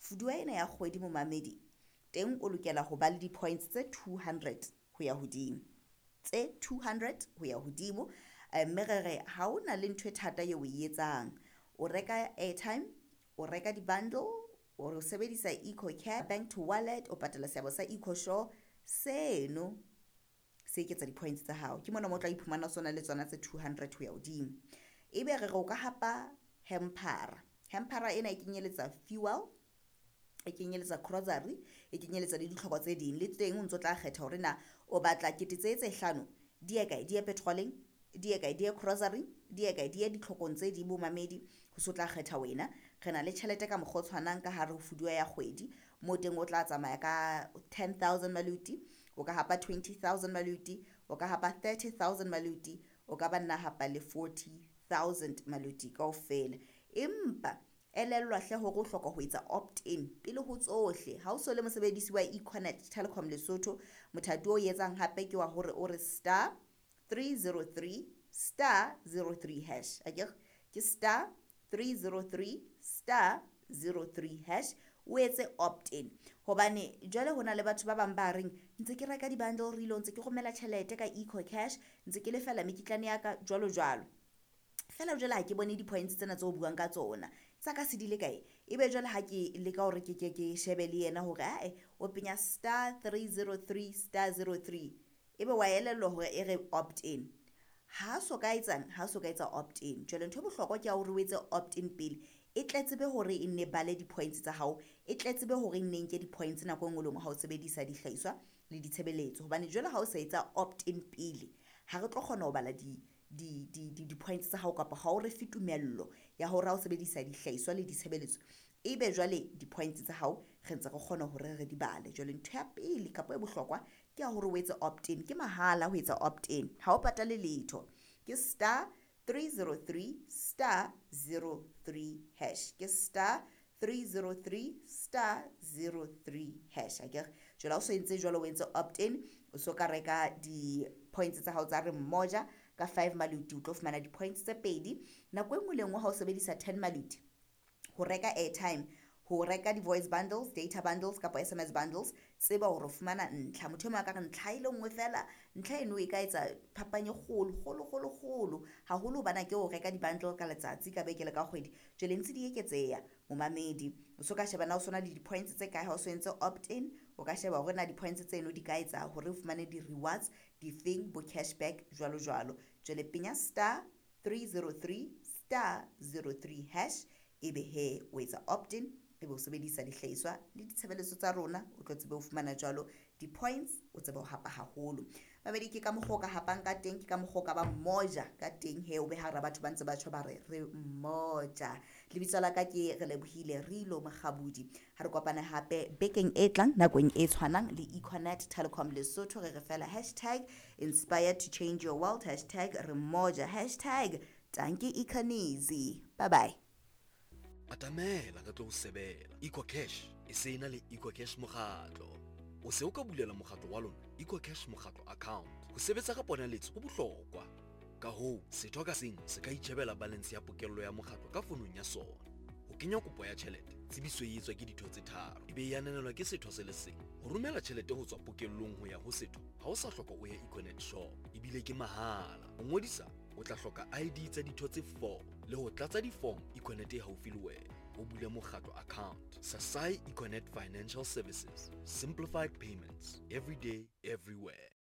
fuduwa ena ya kgwedi momamedi teng o lokela ho ba le di-points tse 200 ho ya hodimo, tse 200 ho ya hodimo. Mme re ha o na le ntho e thata eo o e etsang, o reka airtime, o reka di-bundle, o sebedisa ecocash, bank to wallet, o patala seabo sa EcoSure, seno se eketsa di-points tsa hao. Ke mona mo tla iphumana sona le tsona tse 200 ho ya hodimo. Ebe re o ka hapa hampera ena e kenyeletsa fuel, e kenyeletsa grocery, e kenyeletsa le ditlhoko tse ding. Le teng o ntso tla kgetha hore na o batla kete tse 5 di ye kae, di ye petroleng, di ye kae, di ye grocery, di ye kae, di ye ditlhokong tse di bomamedi. Ho so tla kgetha wena. Re na le tjhelete ka mokgwa o tshwanang ka hare ho fuduwa ya kgwedi, mo teng o tla tsamaya ka 10,000 maluti, o ka hapa 20,000 maluti, o ka hapa 30,000 maluti, o ka ba nna hapa le 40,000 maluti kaofela. Empa elellwa hle hore o hloka ho etsa opt-in pele ho tsohle. Ha o so le mosebedisi wa Econet Telecom Lesotho, mothati o etsang hape ke wa hore o re star 303 star 03 hash. Akere ke star 303 star 03 hash, o etse opt-in. Hobane jwale hona le batho ba bang ba reng ntse ke reka di-bundle relo, ntse ke romela tjhelete ka EcoCash, ntse ke lefela mekitlane ya ka jwalo jwalo. Fela jwale ha ke bone di-points tsena tse o buang ka tsona tsa ka se di le kae. Ebe jwale ha ke leka hore ke shebe le yena hore o penya star 303 star 03, ebe wa elellwa hore e re opt-in. Ha so ka etsa opt-in, jwale ntho e bohlokwa ke ya hore o etse opt-in pele e tle tsebe hore e nne bale di-points tsa hao, e tle tsebe hore e nne nke di-points nako engwe le engwe ha o sebedisa dihlahiswa le ditshebeletso. Hobane jwale ha o sa etsa opt-in pele, ha re tlo kgona ho bala di-points tsa hao, kapa ha o re fe tumello ya hore ha o sebedisa dihlahiswa le ditshebeletso, ebe jwale di-points tsa hao re ntse re kgona hore re di bale. Jwale ntho ya pele kapa e bohlokwa ke ya hore o etse opt-in. Ke mahala ho etsa opt-in, ha o patale letho. Ke star 303 star 03 hash, ke star 303 star 03 hash. Akere jwale ha o so entse jwalo, o entse opt-in, o so ka reka di-points tsa hao tsa re mmoja ka 5 maluti, o tlo fumana di-points tse 2. Nako e nngwe le nngwe ha o sebedisa 10 maluti ho reka airtime, ho reka di-voice bundles, data bundles kapa SMS bundles, tseba hore o fumana ntlha. Motho e mong a ka re ntlha e le nngwe fela, ntlha eno e ka etsa phapang e kgolo haholo hobane ke o reka di-bundle ka letsatsi, ka beke le ka kgwedi. Jwale ntse di eketseha momamedi, o so ka sheba na o sona le di-points tse kae ha o so entse opt-in. O ka sheba hore na di-points tseno di ka etsa hore o fumane di-rewards difeng, bo cashback jwalo jwalo. Jwale penya star 303 star 03 hash, ebe he o etsa opt-in, ebe o sebedisa dihlahiswa le ditshebeletso tsa rona, o tlo tsebe o fumana jwalo di-points, o tsebe ho hapa haholo. Babedi ke ka mokgwa o ka hapang ka teng, ke ka mokgwa o ka ba mmoja ka teng he. O be hara batho ba ntse ba tjho ba re mmoja. Lebitso la ka ke re Lebohile Rilo Mokgabudi. Ha re kopane hape bekeng e tlang nakong e tshwanang le Econet Telecom Lesotho. Re fela #inspired to change your world, #re mmoja, #tanki Ikhanizi. Bye bye. Atamela ka tlo o sebela. EcoCash e se ena le EcoCash mokgatlo. O se o ka bulela mokgatlo wa lona EcoCash mokgatlo account. Ho sebetsa ka ponaletso ho bohlokwa. Ka hoo, setho ka seng se ka itjhebela balance ya pokello ya mokgatlo ka fonong ya sona. Ho kenya kopo ya tjhelete, tsebiso e etswa ke ditho tse tharo, ebe ya ananelwa ke setho se le seng. Ho romela tjhelete ho tswa pokellong ho ya ho setho, ha o sa hloka o ye Econet shop, ebile ke mahala. Ho ngodisa o tla hloka ID tsa ditho tse 4 le ho tlatsa di-form Econet e haufi le wena. O bule mokgatlo account. Sasai Econet Financial Services. Simplified payments. Every day, everywhere.